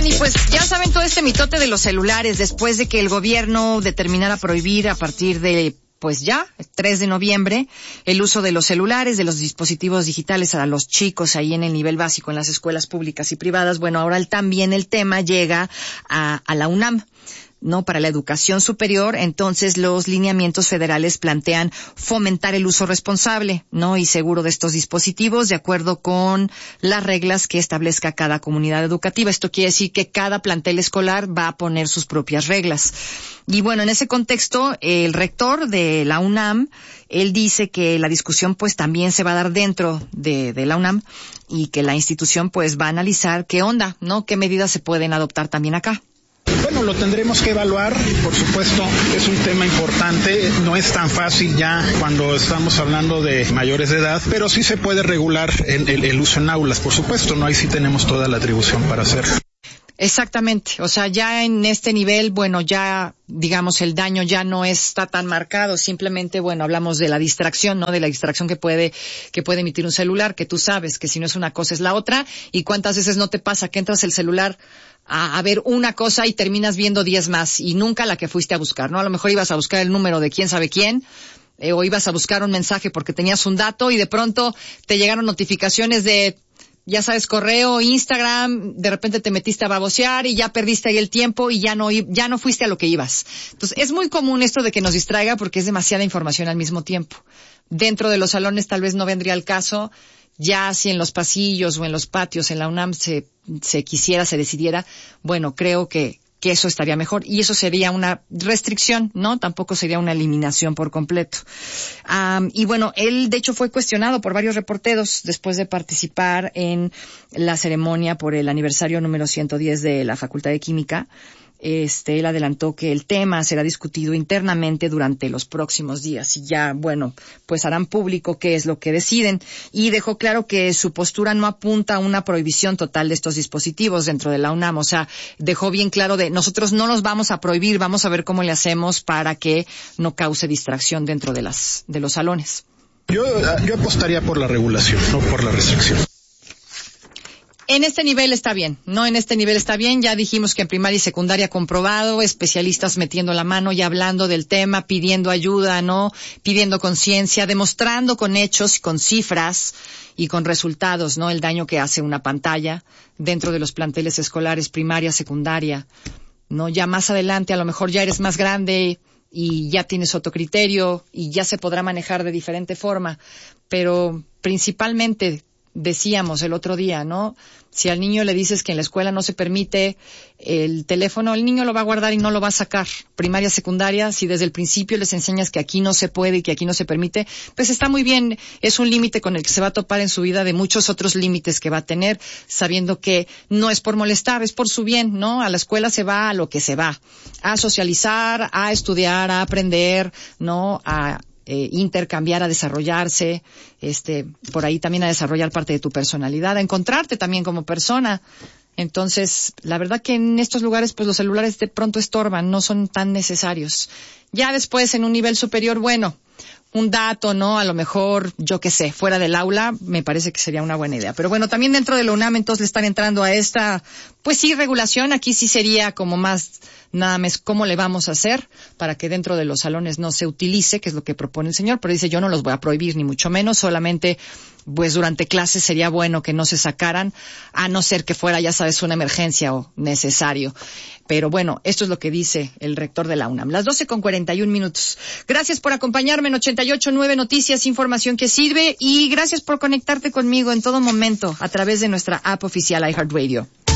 Oigan, y pues ya saben todo este mitote de los celulares después de que el gobierno determinara prohibir a partir de, pues ya, 3 de noviembre, el uso de los celulares, de los dispositivos digitales a los chicos ahí en el nivel básico en las escuelas públicas y privadas. Bueno, ahora también el tema llega a la UNAM, ¿no? Para la educación superior, entonces los lineamientos federales plantean fomentar el uso responsable, ¿no? Y seguro de estos dispositivos, de acuerdo con las reglas que establezca cada comunidad educativa. Esto quiere decir que cada plantel escolar va a poner sus propias reglas. Y bueno, en ese contexto, el rector de la UNAM, él dice que la discusión pues también se va a dar dentro de la UNAM y que la institución pues va a analizar qué onda, ¿no? Qué medidas se pueden adoptar también acá. Bueno, lo tendremos que evaluar, por supuesto, es un tema importante, no es tan fácil ya cuando estamos hablando de mayores de edad, pero sí se puede regular el uso en aulas, por supuesto, ¿no? Ahí sí tenemos toda la atribución para hacerlo. Exactamente, o sea, ya en este nivel, bueno, ya, digamos, el daño ya no está tan marcado, simplemente, bueno, hablamos de la distracción, ¿no? De la distracción que puede emitir un celular, que tú sabes que si no es una cosa es la otra, y cuántas veces no te pasa que entras el celular a ver una cosa y terminas viendo 10 más, y nunca la que fuiste a buscar, ¿no? A lo mejor ibas a buscar el número de quién sabe quién, o ibas a buscar un mensaje porque tenías un dato, y de pronto te llegaron notificaciones de, ya sabes, correo, Instagram, de repente te metiste a babosear y ya perdiste ahí el tiempo y ya no fuiste a lo que ibas. Entonces, es muy común esto de que nos distraiga porque es demasiada información al mismo tiempo. Dentro de los salones tal vez no vendría el caso, ya si en los pasillos o en los patios en la UNAM se decidiera, bueno, creo que eso estaría mejor, y eso sería una restricción, ¿no? Tampoco sería una eliminación por completo. Y bueno, él de hecho fue cuestionado por varios reporteros después de participar en la ceremonia por el aniversario número 110 de la Facultad de Química. Él adelantó que el tema será discutido internamente durante los próximos días y ya, bueno, pues harán público qué es lo que deciden, y dejó claro que su postura no apunta a una prohibición total de estos dispositivos dentro de la UNAM. O sea, dejó bien claro de nosotros no los vamos a prohibir, vamos a ver cómo le hacemos para que no cause distracción dentro de los salones. Yo apostaría por la regulación, no por la restricción. En este nivel está bien, ¿no? En este nivel está bien, ya dijimos que en primaria y secundaria comprobado, especialistas metiendo la mano y hablando del tema, pidiendo ayuda, ¿no? Pidiendo conciencia, demostrando con hechos, con cifras y con resultados, ¿no? El daño que hace una pantalla dentro de los planteles escolares, primaria, secundaria, ¿no? Ya más adelante, a lo mejor ya eres más grande y ya tienes otro criterio y ya se podrá manejar de diferente forma, pero principalmente, decíamos el otro día, ¿no? Si al niño le dices que en la escuela no se permite el teléfono, el niño lo va a guardar y no lo va a sacar. Primaria, secundaria, si desde el principio les enseñas que aquí no se puede y que aquí no se permite, pues está muy bien. Es un límite con el que se va a topar en su vida de muchos otros límites que va a tener, sabiendo que no es por molestar, es por su bien, ¿no? A la escuela se va a lo que se va. A socializar, a estudiar, a aprender, ¿no? A intercambiar, a desarrollarse, por ahí también a desarrollar parte de tu personalidad, a encontrarte también como persona. Entonces, la verdad que en estos lugares, pues los celulares de pronto estorban, no son tan necesarios. Ya después, en un nivel superior, bueno, un dato, ¿no? A lo mejor, yo qué sé, fuera del aula, me parece que sería una buena idea. Pero bueno, también dentro de la UNAM, entonces le están entrando a esta, pues sí, regulación. Aquí sí sería como más, nada más, ¿cómo le vamos a hacer para que dentro de los salones no se utilice? Que es lo que propone el señor, pero dice, yo no los voy a prohibir, ni mucho menos, solamente, pues durante clases sería bueno que no se sacaran, a no ser que fuera, ya sabes, una emergencia o necesario. Pero bueno, esto es lo que dice el rector de la UNAM. Las 12:41. Gracias por acompañarme en 88.9 Noticias, información que sirve, y gracias por conectarte conmigo en todo momento a través de nuestra app oficial iHeartRadio.